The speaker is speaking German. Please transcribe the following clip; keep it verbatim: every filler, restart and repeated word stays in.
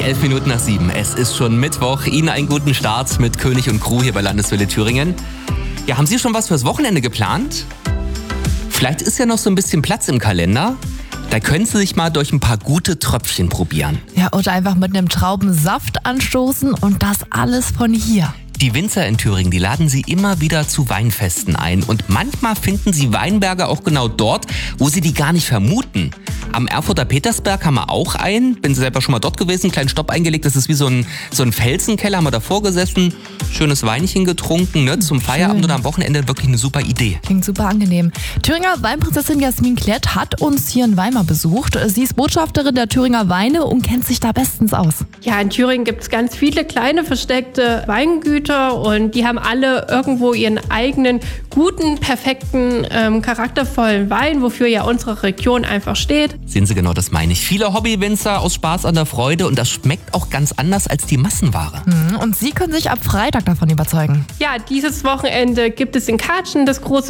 elf Minuten nach sieben. Es ist schon Mittwoch. Ihnen einen guten Start mit König und Crew hier bei Landeswelle Thüringen. Ja, haben Sie schon was fürs Wochenende geplant? Vielleicht ist ja noch so ein bisschen Platz im Kalender. Da können Sie sich mal durch ein paar gute Tröpfchen probieren. Ja, oder einfach mit einem Traubensaft anstoßen und das alles von hier. Die Winzer in Thüringen, die laden Sie immer wieder zu Weinfesten ein. Und manchmal finden Sie Weinberge auch genau dort, wo Sie die gar nicht vermuten. Am Erfurter Petersberg haben wir auch einen. Bin selber schon mal dort gewesen, einen kleinen Stopp eingelegt. Das ist wie so ein, so ein Felsenkeller, haben wir davor gesessen. Schönes Weinchen getrunken, ne, zum Feierabend Schön. Oder am Wochenende wirklich eine super Idee. Klingt super angenehm. Thüringer Weinprinzessin Jasmin Klett hat uns hier in Weimar besucht. Sie ist Botschafterin der Thüringer Weine und kennt sich da bestens aus. Ja, in Thüringen gibt es ganz viele kleine versteckte Weingüter und die haben alle irgendwo ihren eigenen guten, perfekten, ähm, charaktervollen Wein, wofür ja unsere Region einfach steht. Sehen Sie, genau das meine ich. Viele Hobbywinzer aus Spaß an der Freude und das schmeckt auch ganz anders als die Massenware. Und Sie können sich ab Freitag davon überzeugen. Ja, dieses Wochenende gibt es in Katschen das große